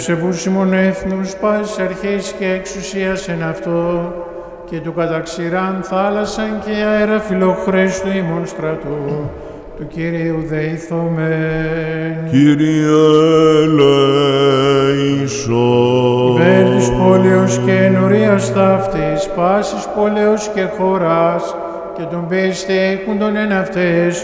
Σεβούσιμον έθνους πάσης αρχής και εξουσίας εν αυτό, και του καταξηράν θάλασσαν και αέρα φιλοχρέστου ημών στρατού, του Κυρίου δεηθόμεν. Κύριε ελέησον. Υπέρ της πόλεως και ενορίας ταύτης, πάσης πόλεως και χώρας, και των πιστήκουντων εν αυτές,